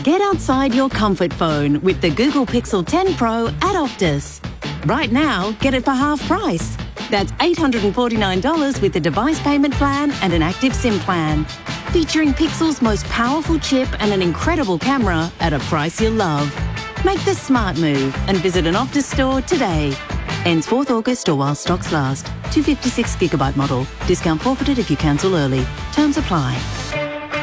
Get outside your comfort phone with the Google Pixel 10 Pro at Optus. Right now, get it for half price. That's $849 with the device payment plan and an active SIM plan. Featuring Pixel's most powerful chip and an incredible camera at a price you'll love. Make the smart move and visit an Optus store today. Ends 4th August or while stocks last. 256GB model. Discount forfeited if you cancel early. Terms apply.